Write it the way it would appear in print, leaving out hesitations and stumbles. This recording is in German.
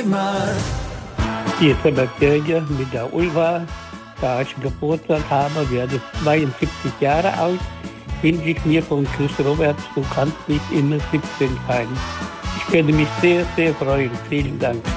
Heimat. Hier ist der Kirche mit der Ulva. Da ich Geburtstag habe, werde 72 Jahre alt, wünsche ich mir von Chris Roberts, du kannst nicht immer 17 sein. Ich werde mich sehr, sehr freuen. Vielen Dank.